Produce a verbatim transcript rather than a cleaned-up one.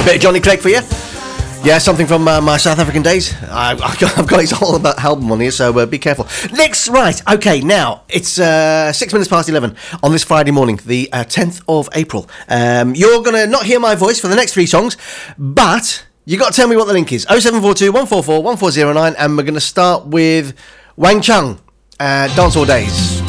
Bit of Johnny Clegg for you. Yeah, something from uh, my South African days. I, I've, got, I've got his whole about album on here, so uh, be careful. Next, right, okay, now, it's uh, six minutes past eleven on this Friday morning, the uh, tenth of April. Um, you're going to not hear my voice for the next three songs, but you got to tell me what the link is. oh seven four two, one four four, one four zero nine, and we're going to start with Wang Chung, uh, Dance All Days.